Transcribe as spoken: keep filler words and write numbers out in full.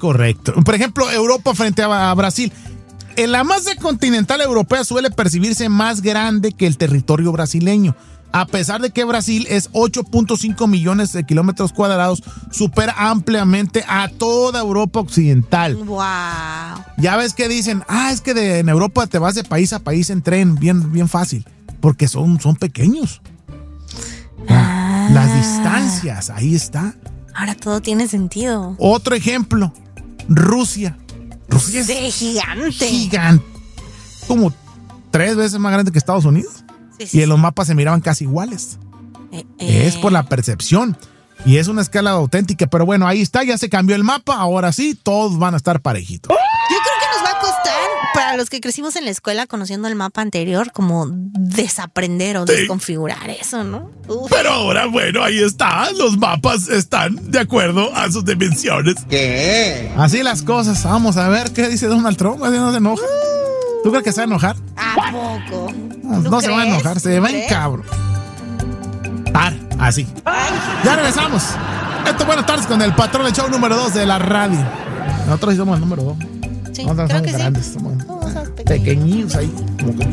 correcto. Por ejemplo, Europa frente a, a Brasil. En la masa continental europea suele percibirse más grande que el territorio brasileño. A pesar de que Brasil es ocho punto cinco millones de kilómetros cuadrados, supera ampliamente a toda Europa occidental. Wow. Ya ves que dicen, ah, es que de, en Europa te vas de país a país en tren, bien, bien fácil, porque son, son pequeños. Ah, las distancias, ahí está. Ahora todo tiene sentido. Otro ejemplo, Rusia. Rusia es sí, gigante. Gigante. Como tres veces más grande que Estados Unidos. Sí, sí, y en los mapas se miraban casi iguales. Eh, eh. Es por la percepción. Y es una escala auténtica. Pero bueno, ahí está, ya se cambió el mapa. Ahora sí, todos van a estar parejitos. Yo creo que nos va a costar, para los que crecimos en la escuela conociendo el mapa anterior, como desaprender o sí. desconfigurar eso, ¿no? Uf. Pero ahora, bueno, ahí está. Los mapas están de acuerdo a sus dimensiones. ¿Qué? Así las cosas. Vamos a ver qué dice Donald Trump. ¿No se enoja? ¿Tú crees que se va a enojar? ¿A poco? No, no se va a enojar, se va en cabro. Par, así. Ay. Ya regresamos. Esto, buenas tardes con el patrón del show número dos de la radio. Nosotros sí somos el número dos. Sí, Nosotros creo somos que grandes, sí. somos Somos pequeñitos ahí. Como que